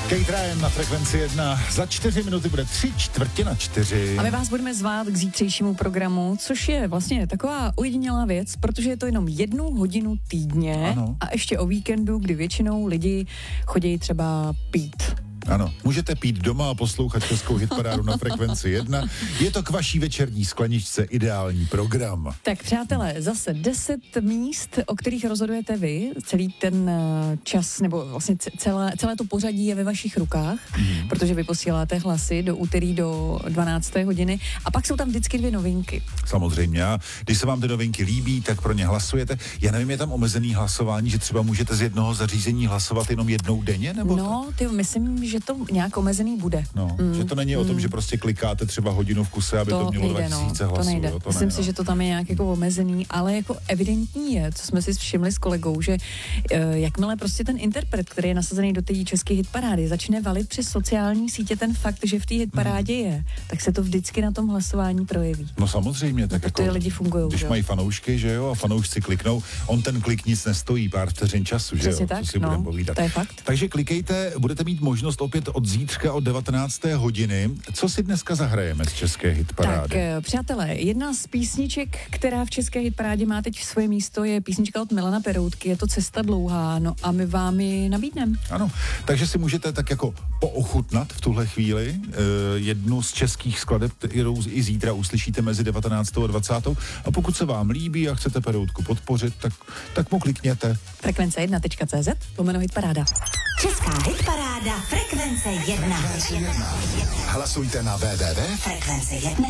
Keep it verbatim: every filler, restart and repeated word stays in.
Kate Ryan na Frekvenci jedna. Za čtyři minuty bude tři čtvrtě na čtyři. A my vás budeme zvát k zítřejšímu programu, což je vlastně taková ojedinělá věc, protože je to jenom jednu hodinu týdně. Ano. A ještě o víkendu, kdy většinou lidi chodí třeba pít. Ano, můžete pít doma a poslouchat českou hitparádu na Frekvenci jedna. Je to k vaší večerní skleničce ideální program. Tak přátelé, zase deset míst, o kterých rozhodujete vy, celý ten čas, nebo vlastně celé, celé to pořadí je ve vašich rukách, mm. protože vy posíláte hlasy do úterý do dvanácté hodiny a pak jsou tam vždycky dvě novinky. Samozřejmě, a když se vám ty novinky líbí, tak pro ně hlasujete. Já nevím, je tam omezený hlasování, že třeba můžete z jednoho zařízení hlasovat jenom jednou denně, nebo No, ty, myslím, že to nějak omezený bude. No, mm. že to není mm. o tom, že prostě klikáte třeba hodinu v kuse, aby to, to mělo dva tisíce no, hlasů. To nejde. Jo, to Myslím ne, si, no. že to tam je nějak jako omezený, ale jako evidentní je, co jsme si všimli s kolegou, že uh, jakmile prostě ten interpret, který je nasazený do té české hitparády, začne valit přes sociální sítě ten fakt, že v té hitparádě mm. je, tak se to vždycky na tom hlasování projeví. No samozřejmě, tak no, jako, lidi fungujou, když že? mají fanoušky, že jo, a fanoušci kliknou, on ten klik nic nestojí, pár vteřin času, že Přesně jo, tak, to si no, budeme povídat. To je fakt. Takže klikejte, budete mít možnost opět od zítřka od devatenácté hodiny. Co si dneska zahrajeme z české hitparády? Tak, přátelé, jedna z písniček, která v české hitparádě má teď svoje místo, je písnička od Milana Peroutky, je to Cesta dlouhá, no a my vám ji nabídneme. Ano, takže si můžete tak jako poochutnat v tuhle chvíli uh, jednu z českých skladeb, kterou i zítra uslyšíte mezi devatenáctou a dvacátou A pokud se vám líbí a chcete Peroutku podpořit, tak, tak mu klikněte. frekvence jedna tečka cé zet, lomeno hitparáda. Česká hitparáda Frekvence jedna. Hlasujte na w w w tečka frekvence jedna